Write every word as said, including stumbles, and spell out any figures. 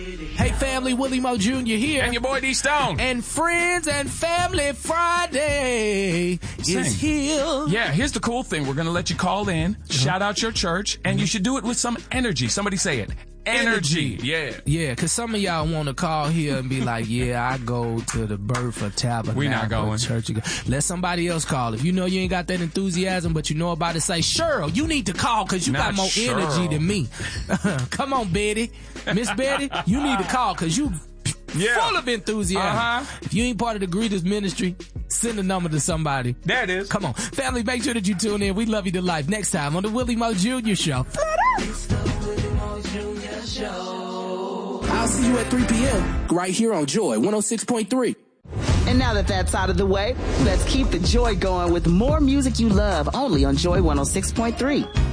Hey family, Willie Mo Junior here. And your boy D Stone. And Friends and Family Friday Sing. is here. Yeah, here's the cool thing. We're going to let you call in, uh-huh. shout out your church, and you should do it with some energy. Somebody say it. Energy. energy. Yeah. Yeah, because some of y'all want to call here and be like, yeah, I go to the Birth of Tabernacle we not going. Church. Let somebody else call. If you know you ain't got that enthusiasm, but you know about it, say, Cheryl, you need to call because you not got more Cheryl. energy than me. Come on, Betty. Miss Betty, you need to call because you yeah. full of enthusiasm. Uh-huh. If you ain't part of the Greeters Ministry, send a number to somebody. There it is. Come on. Family, make sure that you tune in. We love you to life. Next time on the Willie Mo Junior Show. It's the Willie Mo Junior Show. I'll see you at three p.m. right here on Joy one oh six point three. And now that that's out of the way, let's keep the joy going with more music you love only on Joy one oh six point three.